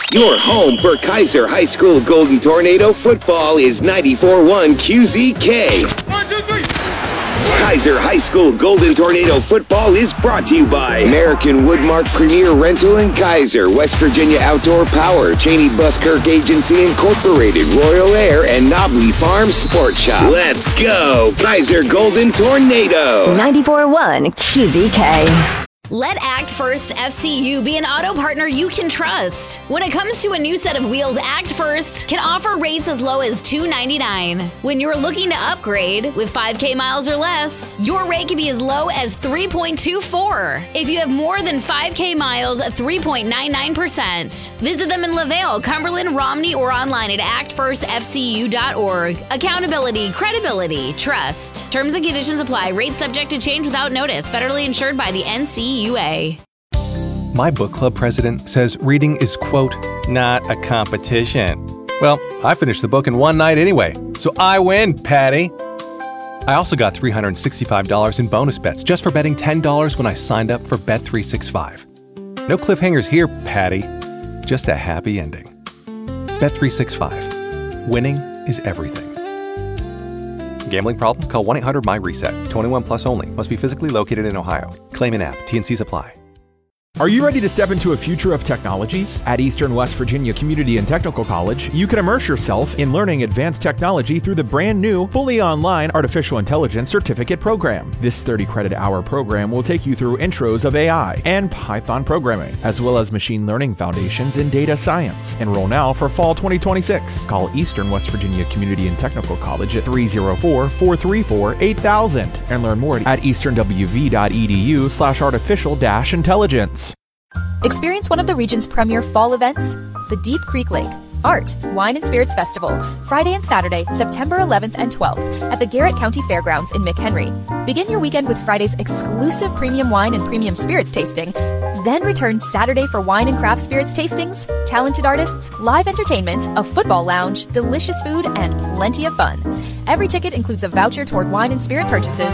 Your home for Kaiser High School Golden Tornado football is 94.1 QZK. 1, 2, 3. Kaiser High School Golden Tornado football is brought to you by American Woodmark Premier Rental in Kaiser, West Virginia Outdoor Power, Cheney Buskirk Agency Incorporated, Royal Air, and Nobley Farm Sports Shop. Let's go, Kaiser Golden Tornado. 94.1 QZK. Let Act First FCU be an auto partner you can trust. When it comes to a new set of wheels, Act First can offer rates as low as $299. When you're looking to upgrade with 5K miles or less, your rate can be as low as $3.24. If you have more than 5K miles, 3.99%. Visit them in LaVale, Cumberland, Romney, or online at actfirstfcu.org. Accountability, credibility, trust. Terms and conditions apply. Rates subject to change without notice. Federally insured by the NCUA. My book club president says reading is, quote, not a competition. Well, I finished the book in one night anyway, so I win, Patty. I also got $365 in bonus bets just for betting $10 when I signed up for Bet365. No cliffhangers here, Patty. Just a happy ending. Bet365. Winning is everything. Gambling problem? Call 1-800-MY-RESET. 21 plus only. Must be physically located in Ohio. Claim in app. T&Cs apply. Are you ready to step into a future of technologies? At Eastern West Virginia Community and Technical College, you can immerse yourself in learning advanced technology through the brand new, fully online Artificial Intelligence Certificate Program. This 30-credit-hour program will take you through intros of AI and Python programming, as well as machine learning foundations in data science. Enroll now for fall 2026. Call Eastern West Virginia Community and Technical College at 304-434-8000 and learn more at easternwv.edu/artificial-intelligence. Experience one of the region's premier fall events, the Deep Creek Lake Art, Wine and Spirits Festival, Friday and Saturday, September 11th and 12th at the Garrett County Fairgrounds in McHenry. Begin your weekend with Friday's exclusive premium wine and premium spirits tasting, then return Saturday for wine and craft spirits tastings, talented artists, live entertainment, a football lounge, delicious food, and plenty of fun. Every ticket includes a voucher toward wine and spirit purchases